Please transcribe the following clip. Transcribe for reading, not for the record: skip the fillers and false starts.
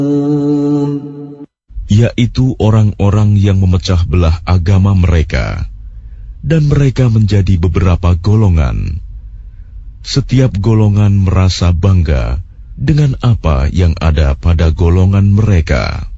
yaitu orang-orang yang memecah belah agama mereka, dan mereka menjadi beberapa golongan. Setiap golongan merasa bangga dengan apa yang ada pada golongan mereka.